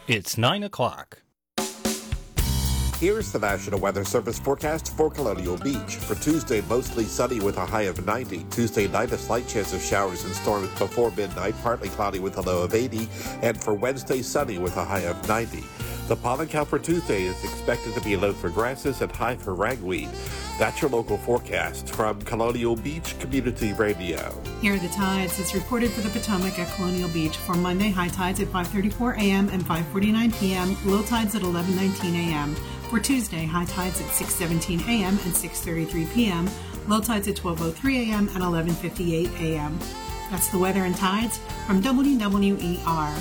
It's 9 o'clock. Here's the National Weather Service forecast for Colonial Beach. For Tuesday, mostly sunny with a high of 90. Tuesday night, a slight chance of showers and storms before midnight, partly cloudy with a low of 80. And for Wednesday, sunny with a high of 90. The pollen count for Tuesday is expected to be low for grasses and high for ragweed. That's your local forecast from Colonial Beach Community Radio. Here are the tides. It's reported for the Potomac at Colonial Beach for Monday, high tides at 5:34 a.m. and 5:49 p.m., low tides at 11:19 a.m. For Tuesday, high tides at 6:17 a.m. and 6:33 p.m., low tides at 12:03 a.m. and 11:58 a.m. That's the weather and tides from WWER.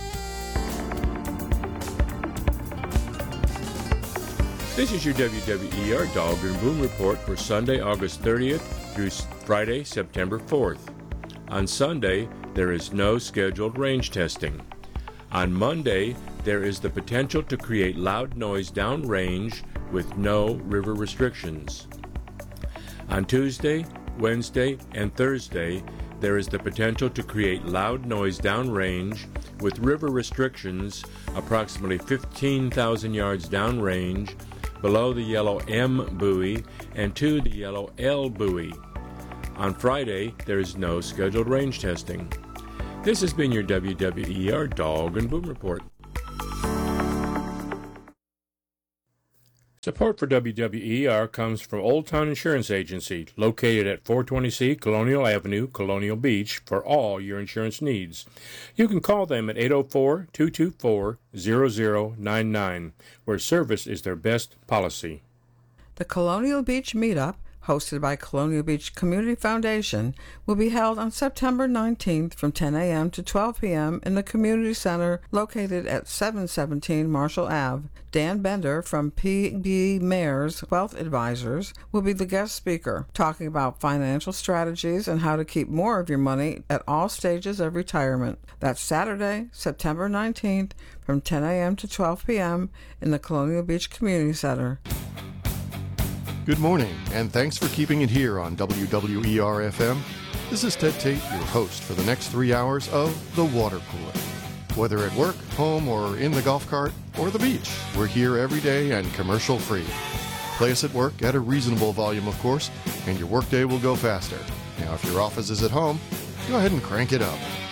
This is your WWER Dog and Boom Report for Sunday, August 30th through Friday, September 4th. On Sunday, there is no scheduled range testing. On Monday, there is the potential to create loud noise downrange with no river restrictions. On Tuesday, Wednesday, and Thursday, there is the potential to create loud noise downrange with river restrictions approximately 15,000 yards downrange below the yellow M buoy and to the yellow L buoy. On Friday, there is no scheduled range testing. This has been your WWER Dog and Boom Report. Support for WWER comes from Old Town Insurance Agency, located at 420C Colonial Avenue, Colonial Beach, for all your insurance needs. You can call them at 804-224-0099, where service is their best policy. The Colonial Beach Meetup, hosted by Colonial Beach Community Foundation, will be held on September 19th from 10 a.m. to 12 p.m. in the Community Center located at 717 Marshall Ave. Dan Bender from PB Mayors Wealth Advisors will be the guest speaker, talking about financial strategies and how to keep more of your money at all stages of retirement. That's Saturday, September 19th from 10 a.m. to 12 p.m. in the Colonial Beach Community Center. Good morning, and thanks for keeping it here on WWER-FM. This is Ted Tate, your host for the next 3 hours of The Water Cooler. Whether at work, home, or in the golf cart, or the beach, we're here every day and commercial-free. Play us at work at a reasonable volume, of course, and your workday will go faster. Now, if your office is at home, go ahead and crank it up.